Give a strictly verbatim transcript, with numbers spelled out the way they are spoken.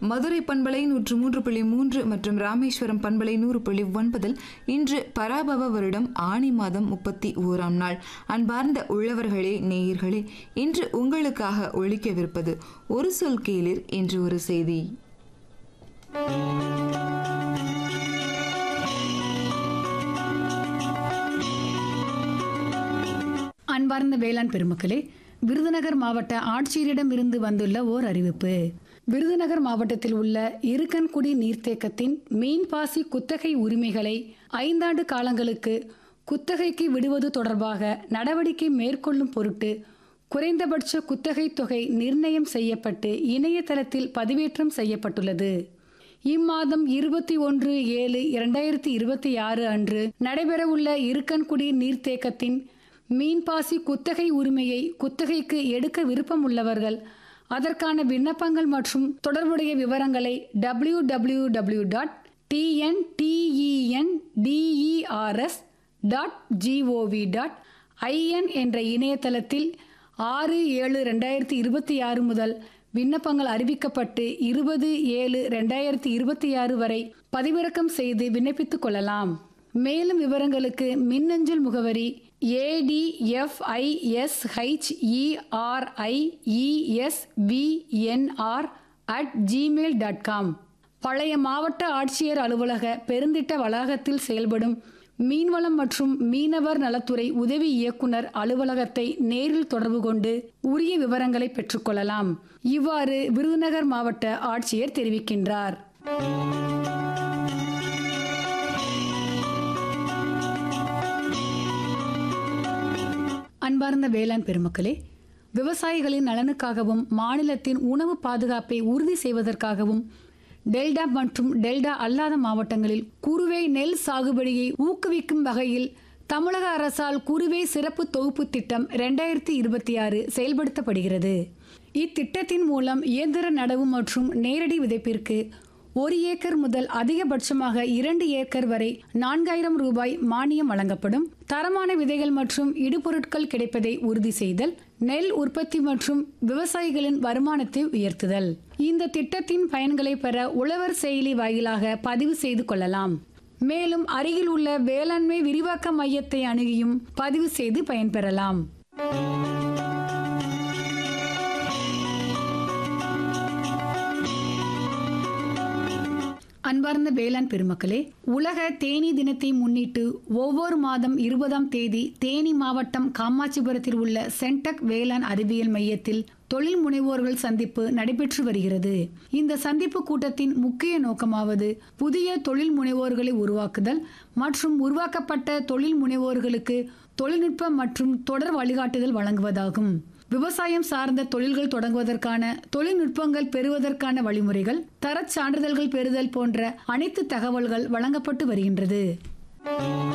மதுரை பண்பலை நூற்று மூன்று புள்ளி மூன்று மற்றும் ராமேஸ்வரம் பண்பலை நூறு புள்ளி ஒன்பதில் இன்று பராபவ வருடம் ஆனி மாதம் முப்பத்தி ஓராம் நாள். அன்பார்ந்த உள்ளவர்களே, நேயர்களே, இன்று உங்களுக்காக ஒழிக்கவிருப்பது ஒரு சொல் கேளிர் என்று ஒரு செய்தி. அன்பார்ந்த வேளாண் பெருமக்களே, விருதுநகர் மாவட்ட ஆட்சியரிடம் இருந்து வந்துள்ள ஓர் அறிவிப்பு. விருதுநகர் மாவட்டத்தில் உள்ள இருக்கன்குடி நீர்த்தேக்கத்தின் மீன்பாசி குத்தகை உரிமைகளை ஐந்தாண்டு காலங்களுக்கு குத்தகைக்கு விடுவது தொடர்பாக நடவடிக்கை மேற்கொள்ளும் பொருட்டு குறைந்தபட்ச குத்தகை தொகை நிர்ணயம் செய்யப்பட்டு இணையதளத்தில் பதிவேற்றம் செய்யப்பட்டுள்ளது. இம்மாதம் இருபத்தி ஒன்று ஏழு இரண்டாயிரத்தி இருபத்தி ஆறு அன்று நடைபெறவுள்ள இருக்கன்குடி நீர்த்தேக்கத்தின் மீன்பாசி குத்தகை உரிமையை குத்தகைக்கு எடுக்க விருப்பம் உள்ளவர்கள் அதற்கான விண்ணப்பங்கள் மற்றும் தொடர்புடைய விவரங்களை W W W dot டிஎன்டிஇஎன்டிஇஆர்எஸ் dot gov dot IN என்ற இணையதளத்தில் ஆறு ஏழு ரெண்டாயிரத்தி இருபத்தி ஆறு முதல் விண்ணப்பங்கள் அறிவிக்கப்பட்டு இருபது ஏழு ரெண்டாயிரத்தி இருபத்தி ஆறு வரை பதிவிறக்கம் செய்து விண்ணப்பித்துக் கொள்ளலாம். மேலும் விவரங்களுக்கு மின்னஞ்சல் முகவரி ஏடிஎஃப்ஐஎஸ்ஹெச்இஆர்ஐஇஎஸ்விஎன்ஆர் அட் ஜிமெயில் டாட் காம். பழைய மாவட்ட ஆட்சியர் அலுவலக பெருந்திட்ட வளாகத்தில் செயல்படும் மீன்வளம் மற்றும் மீனவர் நலத்துறை உதவி இயக்குனர் அலுவலகத்தை நேரில் தொடர்பு கொண்டு உரிய விவரங்களை பெற்றுக்கொள்ளலாம். இவ்வாறு விருதுநகர் மாவட்ட ஆட்சியர் தெரிவிக்கின்றார். அன்பார்ந்த வேளாண் பெருமக்களே, விவசாயிகளின் நலனுக்காகவும் மாநிலத்தின் உணவு பாதுகாப்பை உறுதி செய்வதற்காகவும் டெல்டா மற்றும் டெல்டா அல்லாத மாவட்டங்களில் குறுவை நெல் சாகுபடியை ஊக்குவிக்கும் வகையில் தமிழக அரசால் குறுவை சிறப்பு தொகுப்பு திட்டம் இரண்டாயிரத்தி இருபத்தி ஆறு செயல்படுத்தப்படுகிறது. இத்திட்டத்தின் மூலம் இயந்திர நடவு மற்றும் நேரடி விதைப்பிற்கு ஒரு ஏக்கர் முதல் அதிகபட்சமாக இரண்டு ஏக்கர் வரை நான்காயிரம் ரூபாய் மானியம் வழங்கப்படும். தரமான விதைகள் மற்றும் இடுபொருட்கள் கிடைப்பதை உறுதி செய்தல், நெல் உற்பத்தி மற்றும் விவசாயிகளின் வருமானத்தை உயர்த்துதல். இந்த திட்டத்தின் பயன்களை பெற உழவர் செயலி வாயிலாக பதிவு செய்து கொள்ளலாம். மேலும் அருகில் உள்ள வேளாண்மை விரிவாக்க மையத்தை அணுகியும் பதிவு செய்து பயன்பெறலாம். அன்பார்ந்த வேளாண் பெருமக்களே, உலக தேனீ தினத்தை முன்னிட்டு ஒவ்வொரு மாதம் இருபதாம் தேதி தேனி மாவட்டம் காமாட்சிபுரத்தில் உள்ள சென்டக் வேளாண் அறிவியல் மையத்தில் தொழில் முனைவோர்கள் சந்திப்பு நடைபெற்று வருகிறது. இந்த சந்திப்பு கூட்டத்தின் முக்கிய நோக்கமாவது புதிய தொழில் முனைவோர்களை உருவாக்குதல் மற்றும் உருவாக்கப்பட்ட தொழில் முனைவோர்களுக்கு தொழில்நுட்பம் மற்றும் தொடர் வழிகாட்டுதல் வழங்குவதாகும். விவசாயம் சார்ந்த தொழில்கள் தொடங்குவதற்கான தொழில்நுட்பங்கள் பெறுவதற்கான வழிமுறைகள், தரச் சான்றிதழ்கள் பெறுதல் போன்ற அனைத்து தகவல்கள் வழங்கப்பட்டு வருகின்றது.